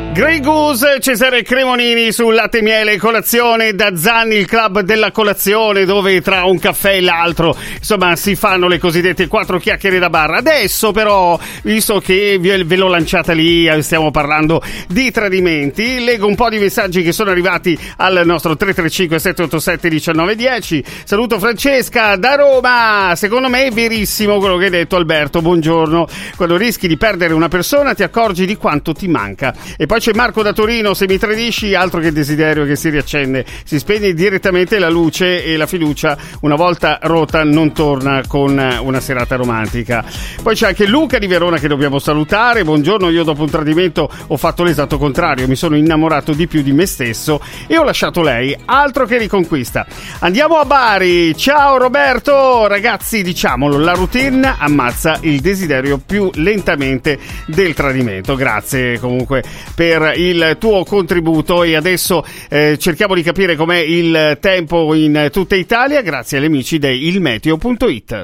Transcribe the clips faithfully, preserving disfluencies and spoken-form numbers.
Grey Goose, Cesare Cremonini sul latte e miele, colazione da Zanni, il club della colazione, dove tra un caffè e l'altro insomma si fanno le cosiddette quattro chiacchiere da bar. Adesso però, visto che ve l'ho lanciata lì, stiamo parlando di tradimenti, leggo un po' di messaggi che sono arrivati al nostro tre tre cinque sette otto sette uno nove uno zero. Saluto Francesca da Roma. Secondo me è verissimo quello che hai detto, Alberto, buongiorno. Quando rischi di perdere una persona ti accorgi di quanto ti manca. E poi c'è Marco da Torino: se mi tradisci, altro che desiderio che si riaccende, si spegne direttamente la luce e la fiducia una volta rotta non torna con una serata romantica. Poi c'è anche Luca di Verona che dobbiamo salutare. Buongiorno, io dopo un tradimento ho fatto l'esatto contrario, mi sono innamorato di più di me stesso e ho lasciato lei, altro che riconquista. Andiamo a Bari. Ciao Roberto. Ragazzi, diciamolo, la routine ammazza il desiderio più lentamente del tradimento. Grazie comunque per il tuo contributo. E adesso eh, cerchiamo di capire com'è il tempo in tutta Italia grazie agli amici di il meteo punto it.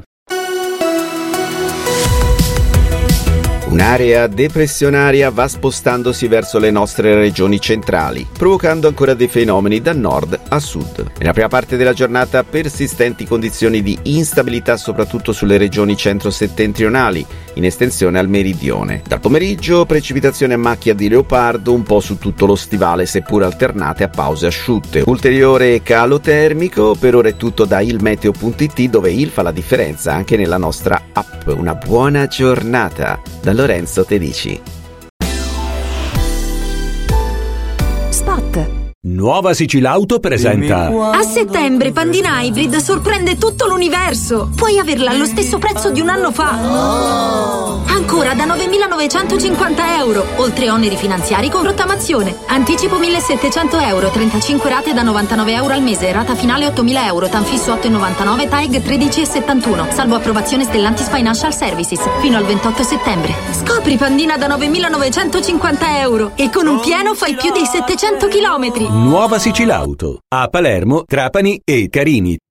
Un'area depressionaria va spostandosi verso le nostre regioni centrali, provocando ancora dei fenomeni da nord a sud. Nella prima parte della giornata persistenti condizioni di instabilità soprattutto sulle regioni centro-settentrionali, in estensione al meridione. Dal pomeriggio precipitazioni a macchia di leopardo un po' su tutto lo stivale, seppur alternate a pause asciutte. Ulteriore calo termico. Per ora è tutto da il meteo punto it, dove il fa la differenza anche nella nostra app. Una buona giornata da Lorenzo Tedici. Spot. Nuova Sicilauto presenta. A settembre Pandina Hybrid sorprende tutto l'universo. Puoi averla allo stesso prezzo di un anno fa. Ancora da novemilanovecentocinquanta euro, oltre oneri finanziari con rottamazione. Anticipo millesettecento euro, trentacinque rate da novantanove euro al mese, rata finale ottomila euro, tanfisso otto virgola novantanove, T A E G tredici virgola settantuno, salvo approvazione Stellantis Financial Services, fino al ventotto settembre. Scopri Pandina da novemilanovecentocinquanta euro e con un pieno fai più di settecento chilometri. Nuova Sicilauto a Palermo, Trapani e Carini.